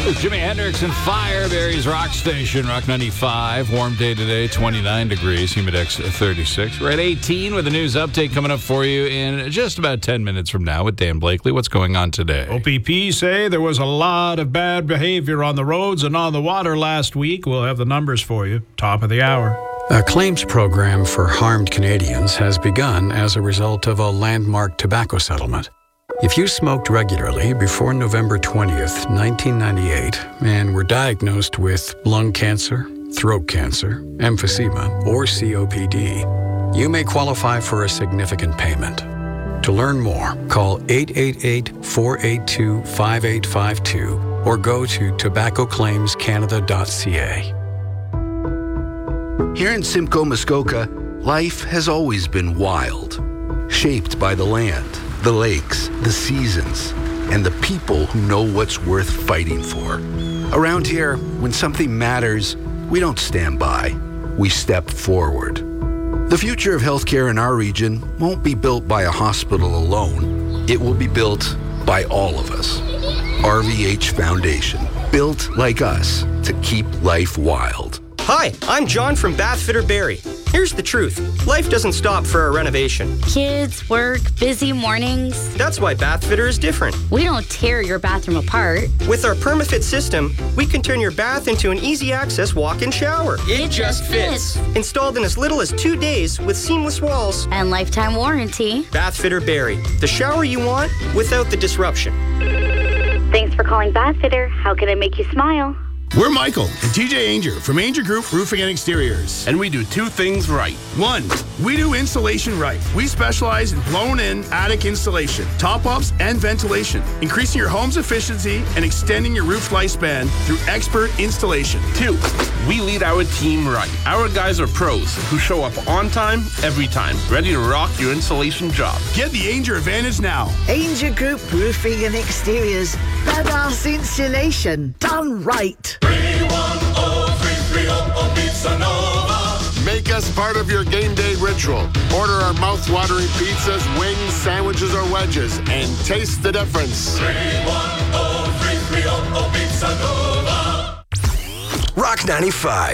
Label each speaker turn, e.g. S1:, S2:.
S1: Jimi Hendrix and Fireberry's Rock Station, Rock 95. Warm day today, 29 degrees, humidex 36. We're at 18 with a news update coming up for you in just about 10 minutes from now with Dan Blakely. What's going on today?
S2: OPP say there was a lot of bad behavior on the roads and on the water last week. We'll have the numbers for you. Top of the hour.
S3: A claims program for harmed Canadians has begun as a result of a landmark tobacco settlement. If you smoked regularly before November 20th, 1998, and were diagnosed with lung cancer, throat cancer, emphysema, or COPD, you may qualify for a significant payment. To learn more, call 888-482-5852 or go to tobaccoclaimscanada.ca.
S4: Here in Simcoe, Muskoka, life has always been wild, shaped by the land, the lakes, the seasons, and the people who know what's worth fighting for. Around here, when something matters, we don't stand by. We step forward. The future of healthcare in our region won't be built by a hospital alone. It will be built by all of us. RVH Foundation, built like us to keep life wild.
S5: Hi, I'm John from Bathfitter Barrie. Here's the truth. Life doesn't stop for a renovation.
S6: Kids, work, busy mornings.
S5: That's why Bathfitter is different.
S6: We don't tear your bathroom apart.
S5: With our PermaFit system, we can turn your bath into an easy-access walk-in shower.
S6: It just fits.
S5: Installed in as little as 2 days with seamless walls.
S6: And lifetime warranty.
S5: Bathfitter Barrie. The shower you want without the disruption.
S6: Thanks for calling Bathfitter. How can I make you smile?
S7: We're Michael and TJ Ainger from Ainger Group Roofing and Exteriors.
S8: And we do two things right.
S7: One, we do insulation right. We specialize in blown-in attic insulation, top-ups, and ventilation, increasing your home's efficiency and extending your roof lifespan through expert installation.
S8: Two, we lead our team right. Our guys are pros who show up on time, every time, ready to rock your insulation job.
S7: Get the Ainger advantage now.
S9: Ainger Group Roofing and Exteriors. Badass insulation done right.
S10: 310-330 Pizza Nova.
S11: Make us part of your game day ritual. Order our mouth-watering pizzas, wings, sandwiches, or wedges, and taste the difference.
S10: 310-330 Pizza Nova.
S12: Rock 95.